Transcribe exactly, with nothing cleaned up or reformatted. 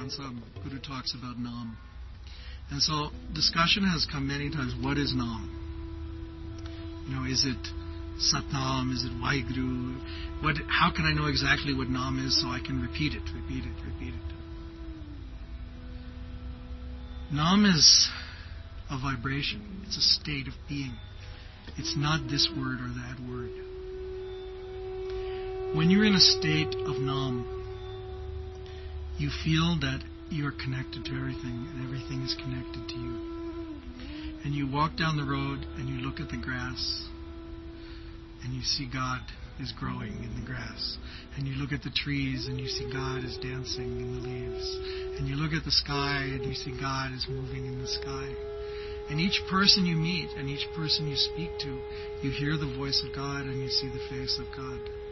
Khansa, Guru talks about Nam. And so discussion has come many times, what is Nam? You know, is it Satnam? Is it Waheguru? What, how can I know exactly what Nam is so I can repeat it, repeat it, repeat it? Nam is a vibration. It's a state of being. It's not this word or that word. When you're in a state of Nam, you feel that you're connected to everything and everything is connected to you. And you walk down the road and you look at the grass and you see God is growing in the grass. And you look at the trees and you see God is dancing in the leaves. And you look at the sky and you see God is moving in the sky. And each person you meet and each person you speak to, you hear the voice of God and you see the face of God.